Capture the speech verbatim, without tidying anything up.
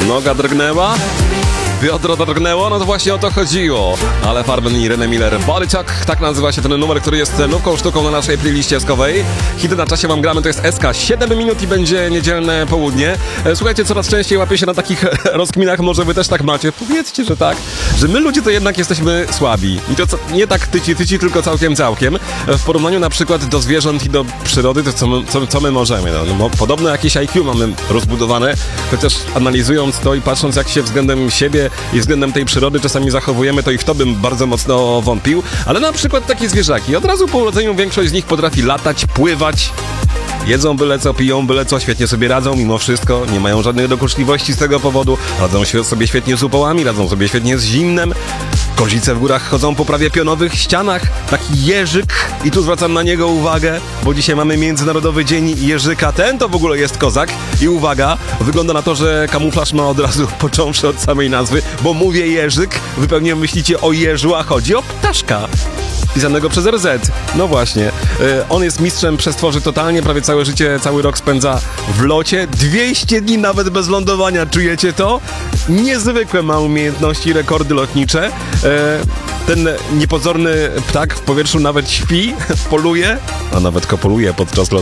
Noga drgnęła? Biodro drgnęło? No to właśnie o to chodziło. Ale Farben i René Miller. Bodychuck, tak nazywa się ten numer, który jest nową sztuką na naszej playliście skowej. Hity na czasie wam gramy, to jest S K. siedem minut i będzie niedzielne południe. Słuchajcie, coraz częściej łapię się na takich rozkminach, może wy też tak macie. Powiedzcie, że tak. Że my ludzie to jednak jesteśmy słabi. I to co, nie tak tyci, tyci, tylko całkiem, całkiem. W porównaniu na przykład do zwierząt i do przyrody, to co my, co, co my możemy. No, no, podobno jakieś I Q mamy rozbudowane, chociaż analizując to i patrząc, jak się względem siebie i względem tej przyrody czasami zachowujemy, to i w to bym bardzo mocno wątpił. Ale na przykład takie zwierzaki. Od razu po urodzeniu większość z nich potrafi latać, pływać. Jedzą byle co, piją byle co, świetnie sobie radzą mimo wszystko, nie mają żadnych dokuczliwości z tego powodu, radzą sobie świetnie z upałami, radzą sobie świetnie z zimnem. Kozice w górach chodzą po prawie pionowych ścianach, taki jeżyk, i tu zwracam na niego uwagę, bo dzisiaj mamy Międzynarodowy Dzień Jeżyka, ten to w ogóle jest kozak. I uwaga, wygląda na to, że kamuflaż ma od razu, począwszy od samej nazwy, bo mówię jeżyk, wy pewnie myślicie o jeżu, a chodzi o ptaszka. Pisanego przez R Z. No właśnie. Yy, on jest mistrzem przestworzy totalnie, prawie całe życie, cały rok spędza w locie. dwieście dni nawet bez lądowania, czujecie to? Niezwykłe ma umiejętności, rekordy lotnicze. Yy, ten niepozorny ptak w powietrzu nawet śpi, poluje, a nawet kopuluje podczas lotu.